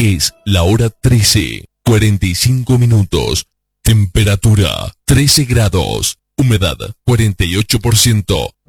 Es la hora 13:45. Temperatura 13 grados. Humedad 48%.